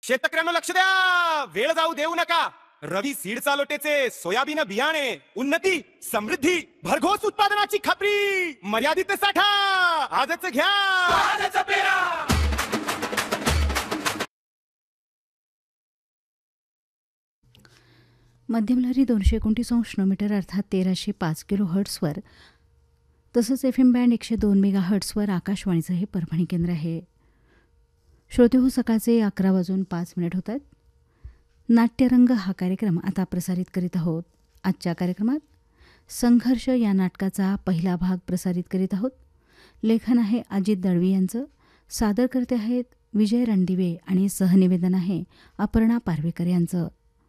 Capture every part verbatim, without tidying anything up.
शेतकऱ्यांना लक्ष द्या, वेळ जाऊ देऊ नका. रवी सीड चालोटेचे सोयाबीन बियाणे, उन्नती समृद्धी भरघोस उत्पादनाची खात्री, मर्यादित साठा आजच घ्या. आजच पेरा. मध्यमलहरी दोनशे एकोणतीस अंश मीटर अर्थात तेराशे पाच किलो हर्ट्सवर तसंच एफ एम बँड एकशे दोन मेगा हर्ट्सवर आकाशवाणीचं हे परभणी केंद्र आहे. श्रोते हो, सकाळचे अकरा वाजून पाच मिनिट होत आहेत. नाट्यरंग हा कार्यक्रम आता प्रसारित करीत आहोत. आजच्या कार्यक्रमात संघर्ष या नाटकाचा पहिला भाग प्रसारित करीत आहोत. लेखन आहे अजित दळवी यांचं, सादर करते आहेत विजय रणदिवे आणि सहनिवेदन आहे अपर्णा पारवेकर यांचं.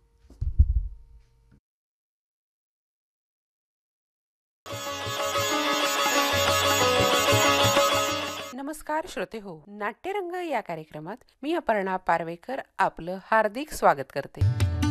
नमस्कार श्रोते हो, नाट्यरंग या कार्यक्रमात मी अपर्णा पारवेकर आपलं हार्दिक स्वागत करते.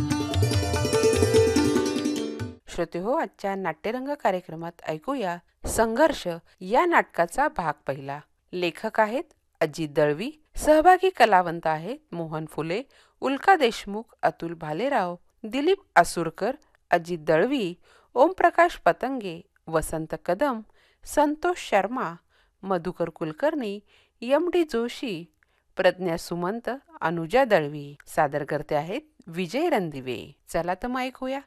श्रोते हो, आजच्या नाट्यरंग कार्यक्रमात ऐकूया संघर्ष या नाटकाचा भाग पहिला. लेखक आहेत अजित दळवी, सहभागी कलावंत आहेत मोहन फुले, उल्का देशमुख, अतुल भालेराव, दिलीप आसुरकर, अजित दळवी, ओमप्रकाश पतंगे, वसंत कदम, संतोष शर्मा, मधुकर कुलकर्णी, एम डी जोशी, प्रज्ञा सुमंत, अनुजा दळवी. सादर करते आहेत विजय रणदिवे. चला तर मग ऐकूया.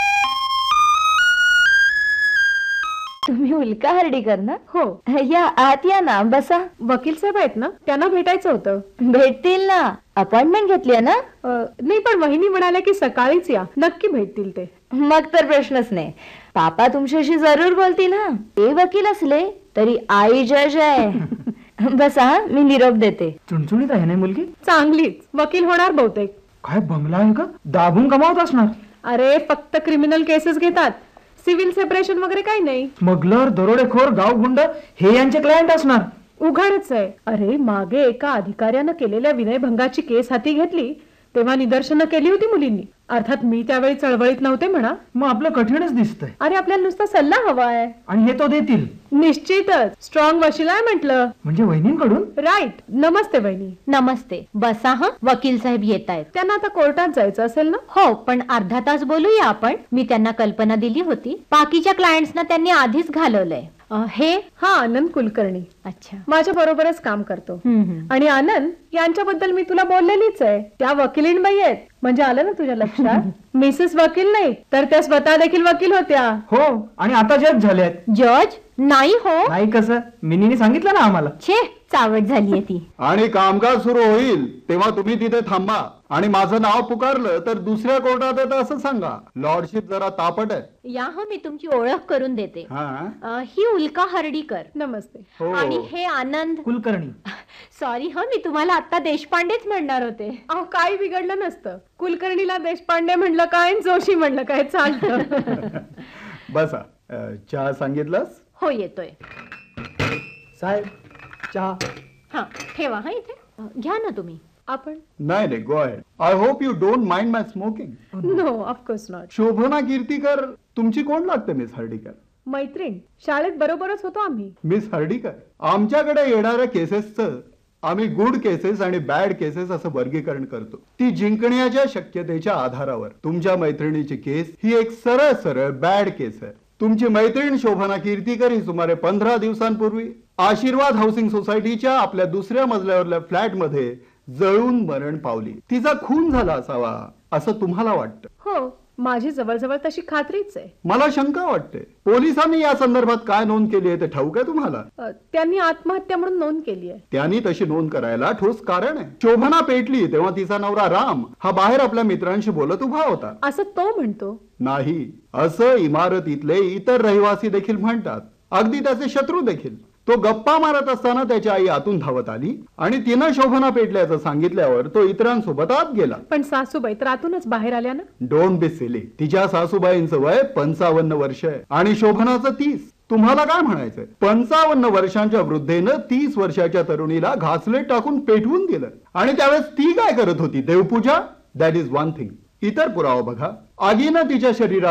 तुम्ही उल्का हर्डीकर ना? हो. या आत या ना, बसा. वकील साहेब आहेत ना, त्यांना भेटायचं होतं. भेटतील ना, अपॉइंटमेंट घेतली आहे ना? नाही, पण वहिनी म्हणाल्या की सकाळीच या, नक्की भेटतील ते. मग तर प्रश्नच नाही. पापा तुमच्याशी जरूर बोलतील. हा, ते वकील असले तरी आई जज आहे. बसा, मी निरोप देते. चुणचुणीत आहे ना मुलगी? चांगलीच वकील होणार बहुतेक. काय बंगला आहे का? दाबून कमावत असणार. अरे फक्त क्रिमिनल केसेस घेतात, सिव्हिल सेपरेशन वगैरे काही नाही. स्मगलर, दरोडेखोर, गावगुंड हे यांचे क्लायंट असणार. उघडच आहे. अरे मागे एका अधिकाऱ्यानं केलेल्या विनयभंगाची केस हाती घेतली तेव्हा निदर्शनं केली होती मुलींनी. अर्थात मी त्यावेळी चळवळीत नव्हते म्हणा. मग आपलं कठीणच दिसतंय. अरे आपल्याला नुसता सल्ला हवाय. आणि हे तो देतील? निश्चितच. स्ट्रॉंग वकील आहे म्हटलं. म्हणजे वहिनींकडून? राईट. नमस्ते वहिनी. नमस्ते. बसा. हा, वकील साहेब येत आहेत. त्यांना आता कोर्टात जायचं असेल ना? हो, पण अर्धा तास बोलूया आपण. मी त्यांना कल्पना दिली होती. बाकीच्या क्लायंट्सना त्यांनी आधीच घालवलंय. हे हा आनंद कुलकर्णी. अच्छा. माझ्या बरोबरच काम करतो. हम्म. आणि आनंद यांच्याबद्दल मी तुला बोललेलीच आहे. त्या वकिलींबाई आहेत. म्हणजे आलं ना तुझ्या लक्षात? मिसेस वकील नाही तर त्या स्वतः देखील वकील होत्या. हो, आणि आता जज झाल्यात. जज नाही हो. नाही कसं? मिनीने सांगितलं ना आम्हाला. छे, चावट झालीये ती. आणि कामकाज सुरू होईल तेव्हा तुम्ही तिथे थांबा आणि माझं नाव पुकारलं तर दुसऱ्या कोर्टात येतं असं सांगा. लॉर्डशिप जरा तापट आहे. या हो, मी तुमची ओळख करून देते. हा, अ, ही उल्का हर्डीकर. नमस्ते. हो. आणि हे आनंद कुलकर्णी. सॉरी ह, मी तुम्हाला आता देशपांडेच म्हणणार होते. अहो काही बिघडलं नसतं. कुलकर्णीला देशपांडे म्हणलं काय, जोशी म्हणलं काय, चालतं. बसा. अ, चहा सांगितलंस? हो, येतोय. साहेब चहा. हा, ठेवा. हा, इथे अ, घ्या ना तुम्ही. आपण नाही नाही, go ahead. I hope you don't mind my smoking. No, of course not. Shobhana Kirtikar तुमची कोण लागते मिस हर्डीकर? मैत्रीण. शाळेत बरोबरच होतो आम्ही. मिस हर्डीकर, आमच्याकडे येणाऱ्या केसेसचं आम्ही गुड केसेस आणि बॅड केसेस असं वर्गीकरण करतो. ती जिंकण्याच्या शक्यतेच्या आधारावर. तुमच्या मैत्रिणीची केस ही एक सरळ सरळ बॅड केस आहे. तुमची मैत्रीण शोभना कीर्तीकर ही सुमारे पंधरा दिवसांपूर्वी आशीर्वाद हाऊसिंग सोसायटीच्या आपल्या दुसऱ्या मजल्यावरल्या फ्लॅट मध्ये जळून मरण पावली. तिचा खून झाला असावा असं तुम्हाला वाटतं? हो, माझी जवळजवळ तशी खात्रीच आहे. मला शंका वाटते. पोलिसांनी या संदर्भात काय नोंद केली आहे ते ठाऊक आहे तुम्हाला? अ, त्यांनी आत्महत्या म्हणून नोंद केली आहे. त्यांनी तशी नोंद करायला ठोस कारण आहे. शोभना पेटली तेव्हा तिचा नवरा राम हा बाहेर आपल्या मित्रांशी बोलत उभा होता असं तो म्हणतो. नाही, असं इमारतीतले इतर रहिवासी देखील म्हणतात, अगदी त्याचे शत्रू देखील. तो गप्पा मारत असताना त्याची आई आतून धावत आली आणि तिनं शोभना पेटल्याचं सांगितल्यावर तो इतरांसोबत आत गेला. पण सासूबाई तर आतूनच बाहेर आल्या ना? Don't be silly. तिच्या सासूबाईंचं वय पंचावन्न वर्ष आहे आणि शोभनाचं तीस. तुम्हाला काय म्हणायचंय? पंचावन्न वर्षांच्या वृद्धेनं तीस वर्षाच्या तरुणीला घासलेट टाकून पेटवून दिलं. आणि त्यावेळेस ती काय करत होती? देवपूजा? That is one thing. इतर पुरावा बघा. आगीनं तिच्या शरीरात